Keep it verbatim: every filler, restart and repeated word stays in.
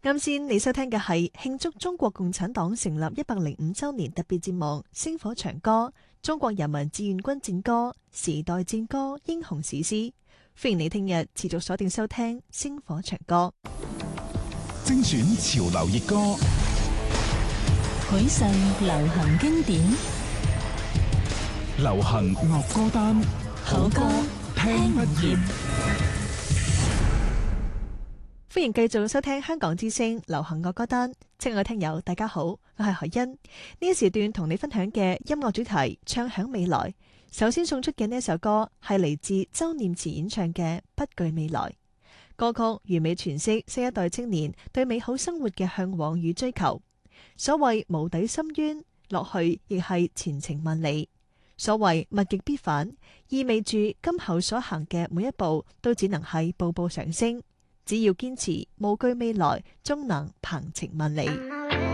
啱先你收聽嘅係慶祝中國共產黨成立一百零五周年特別節目《星火長歌》，中國人民志願軍戰歌、時代戰歌、英雄史詩。歡迎你聽日持續鎖定收聽《星火長歌》， 精選潮流熱歌， 許世流行經典， 流行樂歌單， 好歌聽不厭。 歡迎繼續收聽香港之聲流行樂歌單，親愛嘅聽友大家好，我係何欣。呢一時段同你分享嘅音樂主題唱響未來。首先送出嘅呢首歌係嚟自周念慈演唱嘅《不懼未來》。歌曲完美詮釋新一代青年對美好生活嘅向往與追求。所謂無底深淵，落去亦係前程萬里。所謂物極必反，意味住今後所行嘅每一步都只能係步步上升。只要堅持，無懼未來，終能鵬程萬里。